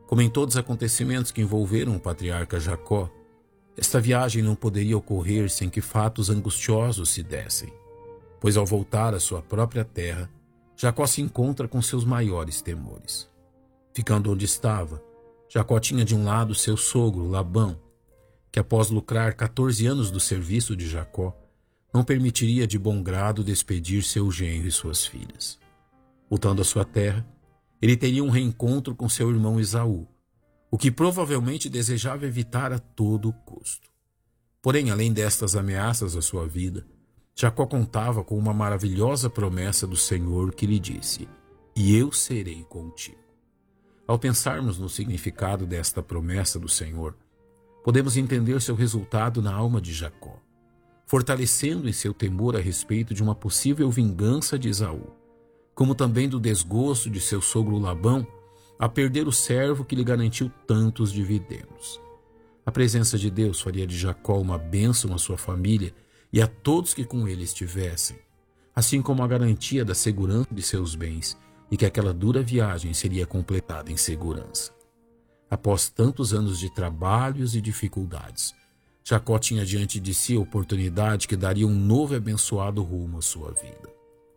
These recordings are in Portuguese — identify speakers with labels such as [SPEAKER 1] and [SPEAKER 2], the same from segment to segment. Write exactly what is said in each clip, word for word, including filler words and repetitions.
[SPEAKER 1] Como em todos os acontecimentos que envolveram o patriarca Jacó, esta viagem não poderia ocorrer sem que fatos angustiosos se dessem, pois ao voltar à sua própria terra, Jacó se encontra com seus maiores temores. Ficando onde estava, Jacó tinha de um lado seu sogro, Labão, que após lucrar quatorze anos do serviço de Jacó, não permitiria de bom grado despedir seu genro e suas filhas. Voltando à sua terra, ele teria um reencontro com seu irmão Esaú, o que provavelmente desejava evitar a todo custo. Porém, além destas ameaças à sua vida, Jacó contava com uma maravilhosa promessa do Senhor que lhe disse: "E eu serei contigo." Ao pensarmos no significado desta promessa do Senhor, podemos entender seu resultado na alma de Jacó, fortalecendo em seu temor a respeito de uma possível vingança de Esaú, como também do desgosto de seu sogro Labão a perder o servo que lhe garantiu tantos dividendos. A presença de Deus faria de Jacó uma bênção à sua família e a todos que com ele estivessem, assim como a garantia da segurança de seus bens e que aquela dura viagem seria completada em segurança. Após tantos anos de trabalhos e dificuldades, Jacó tinha diante de si a oportunidade que daria um novo e abençoado rumo à sua vida.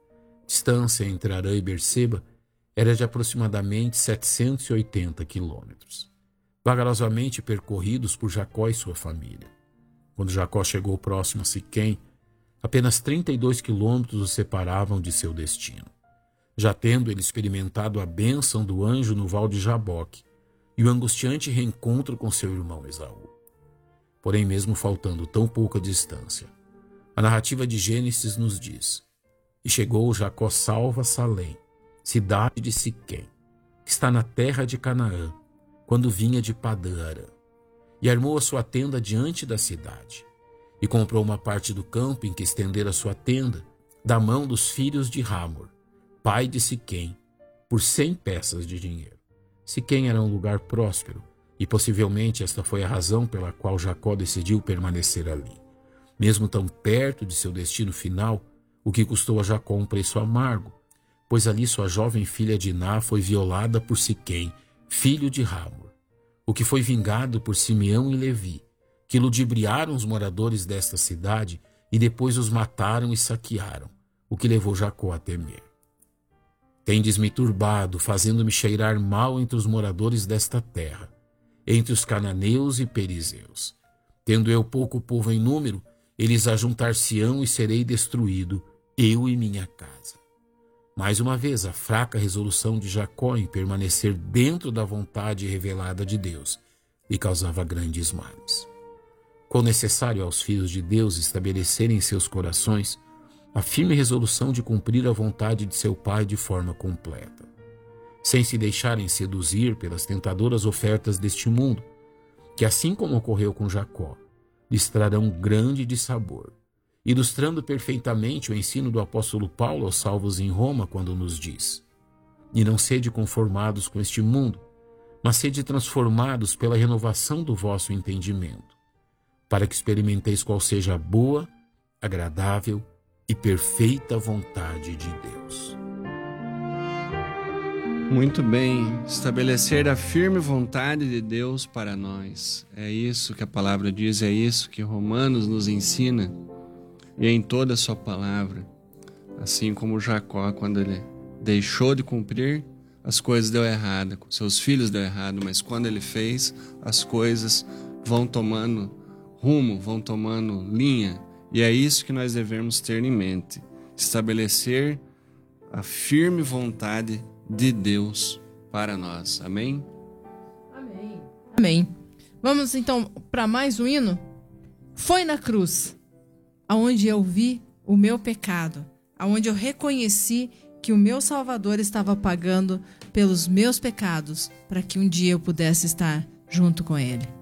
[SPEAKER 1] A distância entre Harã e Berseba era de aproximadamente setecentos e oitenta quilômetros, vagarosamente percorridos por Jacó e sua família. Quando Jacó chegou próximo a Siquém, apenas trinta e dois quilômetros o separavam de seu destino, já tendo ele experimentado a bênção do anjo no val de Jaboque e o angustiante reencontro com seu irmão Esaú. Porém, mesmo faltando tão pouca distância, a narrativa de Gênesis nos diz: "E chegou Jacó salvo a Salém, cidade de Siquém, que está na terra de Canaã, quando vinha de Padã-Arã, e armou a sua tenda diante da cidade, e comprou uma parte do campo em que estendera sua tenda, da mão dos filhos de Hamor, pai de Siquém, por cem peças de dinheiro." Siquém era um lugar próspero, e possivelmente esta foi a razão pela qual Jacó decidiu permanecer ali, mesmo tão perto de seu destino final, o que custou a Jacó um preço amargo, pois ali sua jovem filha Diná foi violada por Siquém, filho de Hamor, o que foi vingado por Simeão e Levi, que ludibriaram os moradores desta cidade e depois os mataram e saquearam, o que levou Jacó a temer. "Tendes-me turbado, fazendo-me cheirar mal entre os moradores desta terra, entre os cananeus e perizeus. Tendo eu pouco povo em número, eles ajuntar-se-ão e serei destruído, eu e minha casa." Mais uma vez, a fraca resolução de Jacó em permanecer dentro da vontade revelada de Deus lhe causava grandes males. Quão necessário aos filhos de Deus estabelecerem em seus corações a firme resolução de cumprir a vontade de seu Pai de forma completa, sem se deixarem seduzir pelas tentadoras ofertas deste mundo, que, assim como ocorreu com Jacó, lhes trarão grande dissabor, ilustrando perfeitamente o ensino do apóstolo Paulo aos salvos em Roma, quando nos diz: "E não sede conformados com este mundo, mas sede transformados pela renovação do vosso entendimento, para que experimenteis qual seja a boa, agradável e perfeita vontade de Deus."
[SPEAKER 2] Muito bem, estabelecer a firme vontade de Deus para nós. É isso que a palavra diz, é isso que Romanos nos ensina, e em toda a sua palavra. Assim como Jacó, quando ele deixou de cumprir, as coisas deu errado, com seus filhos deu errado, mas quando ele fez, as coisas vão tomando rumo, vão tomando linha, e é isso que nós devemos ter em mente, estabelecer a firme vontade de Deus para nós. Amém?
[SPEAKER 3] Amém. Amém. Vamos então para mais um hino? Foi na cruz, aonde eu vi o meu pecado, aonde eu reconheci que o meu Salvador estava pagando pelos meus pecados, para que um dia eu pudesse estar junto com Ele.